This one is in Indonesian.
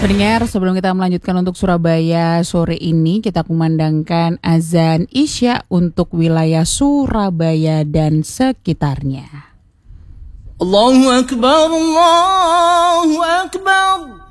Pendengar, sebelum kita melanjutkan untuk Surabaya sore ini, kita kumandangkan azan Isya untuk wilayah Surabaya dan sekitarnya. Allahu Akbar, Allahu Akbar.